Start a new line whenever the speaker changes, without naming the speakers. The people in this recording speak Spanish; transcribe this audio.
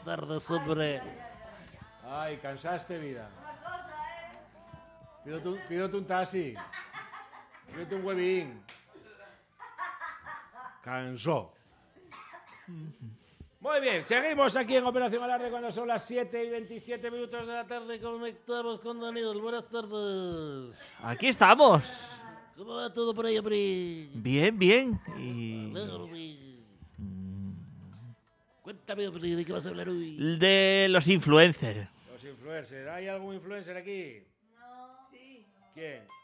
tardes, hombre.
Ay, cansaste, vida. Pídote un taxi. Pídote un huevín. Cansó. Muy bien, seguimos aquí en Operación Alarde cuando son las 7:27 de la tarde. Conectamos con Daniel. Buenas tardes.
Aquí estamos.
¿Cómo va todo por ahí, hombre?
Bien, bien. Y...
Cuéntame, hombre, ¿de qué vas a hablar hoy?
de los influencers.
Los influencers. ¿Hay algún influencer aquí?
No. Sí.
¿Quién?